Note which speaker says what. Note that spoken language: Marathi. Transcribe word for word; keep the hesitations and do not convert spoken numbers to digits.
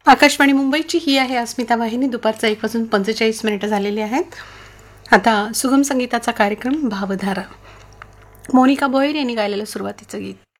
Speaker 1: आकाशवाणी मुंबईची ही आहे अस्मिता वाहिनी. दुपारचा एक वाजून पंचेचाळीस मिनिटं झालेली आहेत. आता सुगम संगीताचा कार्यक्रम भावधारा. मोनिका भोयर यांनी गायलेलं सुरुवातीचं गीत.